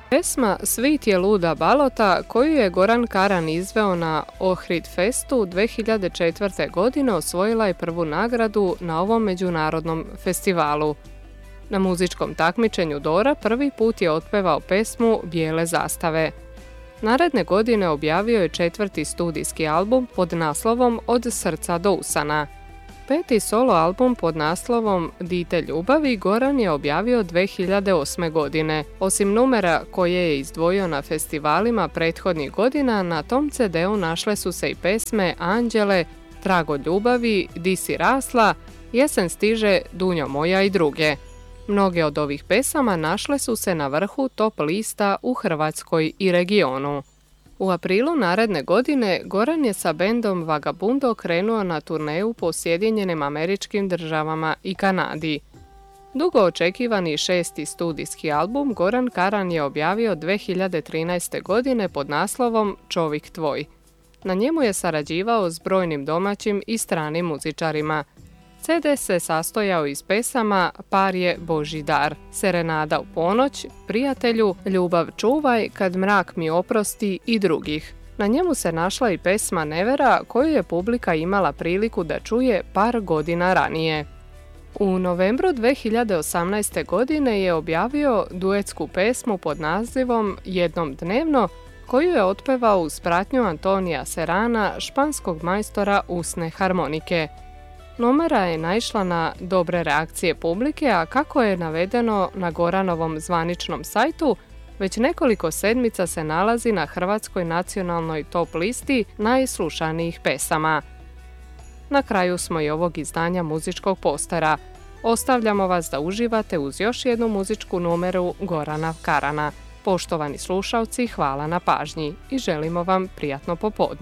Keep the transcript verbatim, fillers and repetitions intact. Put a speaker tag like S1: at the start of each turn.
S1: Pesma Svit je luda balota, koju je Goran Karan izveo na Ohrid Festu dvije hiljade četvrte. godine, osvojila je prvu nagradu na ovom međunarodnom festivalu. Na muzičkom takmičenju Dora prvi put je otpevao pesmu Bijele zastave. Naredne godine objavio je četvrti studijski album pod naslovom Od srca do usana. Peti solo album pod naslovom Dite ljubavi Goran je objavio dvije hiljade osme. godine. Osim numera koje je izdvojio na festivalima prethodnih godina, na tom ce de u našle su se i pesme Anđele, Trago ljubavi, Di si rasla, Jesen stiže, Dunjo moja i druge. Mnoge od ovih pesama našle su se na vrhu top lista u Hrvatskoj i regionu. U aprilu naredne godine Goran je sa bendom Vagabundo krenuo na turneju po Sjedinjenim Američkim Državama i Kanadi. Dugo očekivani šesti studijski album Goran Karan je objavio dvije hiljade trinaeste. godine pod naslovom Čovik tvoj. Na njemu je sarađivao s brojnim domaćim i stranim muzičarima. ce de se sastojao iz pesama Par je Božji dar, Serenada u ponoć, Prijatelju, Ljubav čuvaj, Kad mrak mi oprosti i drugih. Na njemu se našla i pesma Nevera, koju je publika imala priliku da čuje par godina ranije. U novembru dvije hiljade osamnaeste. godine je objavio duetsku pesmu pod nazivom Jednom dnevno, koju je otpevao uz pratnju Antonija Serana, španskog majstora usne harmonike. Numera je naišla na dobre reakcije publike, a kako je navedeno na Goranovom zvaničnom sajtu, već nekoliko sedmica se nalazi na hrvatskoj nacionalnoj top listi najslušanijih pesama. Na kraju smo i ovog izdanja muzičkog postera. Ostavljamo vas da uživate uz još jednu muzičku numeru Gorana Karana. Poštovani slušalci, hvala na pažnji i želimo vam prijatno popodne.